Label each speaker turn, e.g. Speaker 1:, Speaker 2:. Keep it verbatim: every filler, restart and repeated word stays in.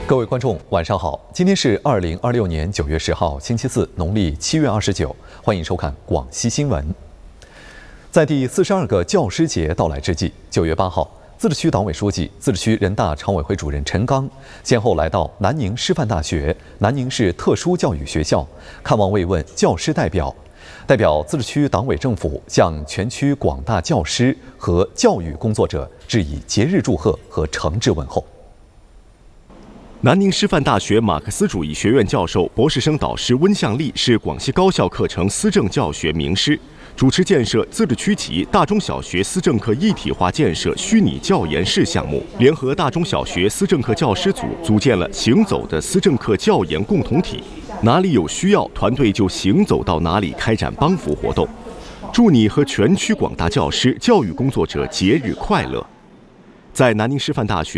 Speaker 1: 各位观众，晚上好！今天是二零二六年九月十号，星期四，农历七月二十九。欢迎收看广西新闻。在第四十二个教师节到来之际，九月八号，自治区党委书记、自治区人大常委会主任陈刚先后来到南宁师范大学、南宁市特殊教育学校，看望慰问教师代表。代表自治区党委政府向全区广大教师和教育工作者致以节日祝贺和诚挚问候。
Speaker 2: 南宁师范大学马克思主义学院教授、博士生导师温向丽是广西高校课程思政教学名师，主持建设自治区级大中小学思政课一体化建设虚拟教研室项目，联合大中小学思政课教师组，组建了行走的思政课教研共同体。哪里有需要，团队就行走到哪里开展帮扶活动。祝你和全区广大教师、教育工作者节日快乐！在南宁师范大学。